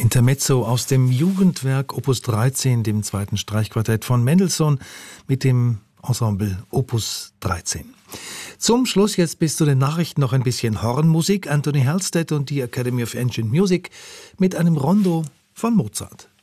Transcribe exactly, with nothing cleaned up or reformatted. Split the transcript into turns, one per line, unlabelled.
Intermezzo aus dem Jugendwerk Opus dreizehn, dem zweiten Streichquartett von Mendelssohn mit dem Ensemble Opus dreizehn. Zum Schluss jetzt bis zu den Nachrichten noch ein bisschen Hornmusik. Anthony Halstead und die Academy of Ancient Music mit einem Rondo von Mozart.